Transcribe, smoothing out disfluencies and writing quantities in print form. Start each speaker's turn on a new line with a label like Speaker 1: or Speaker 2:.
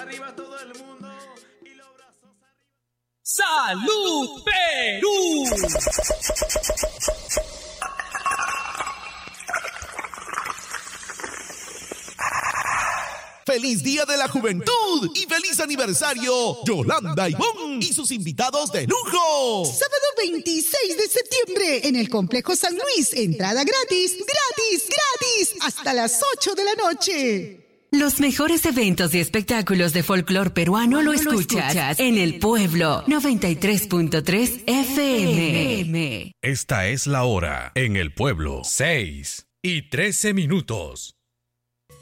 Speaker 1: ¡Salud Perú!
Speaker 2: ¡Feliz Día de la Juventud! ¡Y feliz aniversario! Yolanda Ivón y sus invitados de lujo.
Speaker 3: Sábado 26 de septiembre en el Complejo San Luis. Entrada gratis, gratis, gratis. Hasta las 8 de la noche.
Speaker 4: Los mejores eventos y espectáculos de folclor peruano lo escuchas en El Pueblo 93.3 FM.
Speaker 5: Esta es la hora en El Pueblo, 6:13.